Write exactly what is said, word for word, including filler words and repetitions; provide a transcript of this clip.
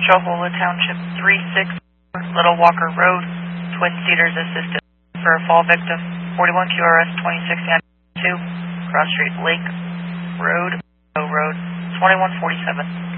Chohola Township, three six Little Walker Road, Twin Cedars Assisted for a fall victim, forty-one Q R S twenty-six two, Cross Street Lake Road, O Road, twenty-one forty-seven.